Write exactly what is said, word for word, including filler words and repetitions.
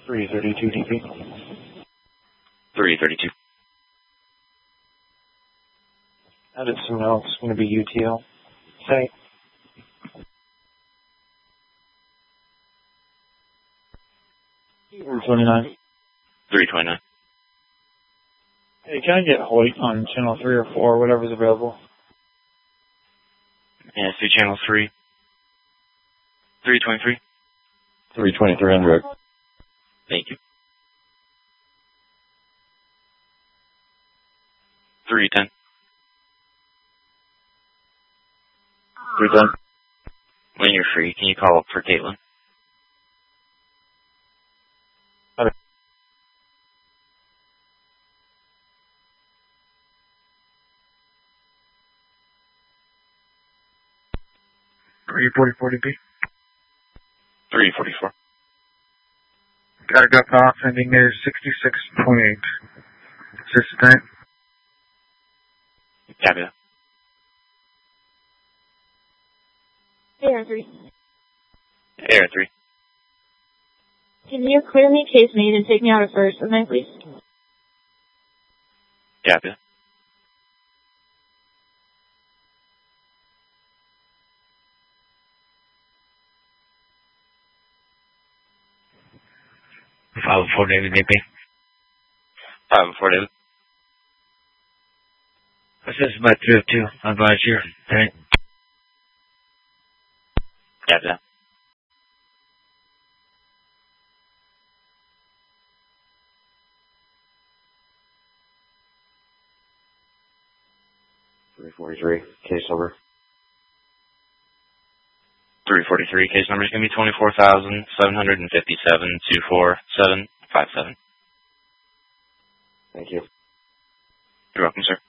three thirty-two D P. three thirty-two. I did some notes. It's going to be U T L. Say. three twenty-nine. three twenty-nine. Hey, can I get Hoyt on channel three or four, whatever's available? Yeah, see channel three. three twenty-three. three twenty-three hundred. Thank you. three ten. three ten. When you're free, can you call up for Caitlin? Okay. three forty-four D P. three forty-four. Got a duck off, ending there sixty-six point eight. Assistant. Copy that. Air three. Air three. Can you clear me case mate and take me out of first, and then please? Copy that. five four David D P. five four David. This is my three oh two. Advise here. Right. Copy that. three forty-three. Case number. three forty-three. Case number is going to be twenty-four thousand seven hundred fifty-seven two four seven five seven. Thank you. You're welcome, sir.